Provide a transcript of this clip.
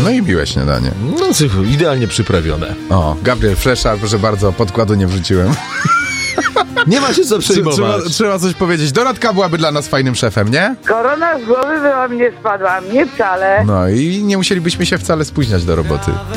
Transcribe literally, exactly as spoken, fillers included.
No i miłe śniadanie. No, idealnie przyprawione. O, Gabriel Fleszar, proszę bardzo, podkładu nie wrzuciłem. Nie ma się co przejmować. Trzeba, trzeba coś powiedzieć. Dorotka byłaby dla nas fajnym szefem, nie? Korona z głowy by wam nie spadła, mnie wcale. No i nie musielibyśmy się wcale spóźniać do roboty.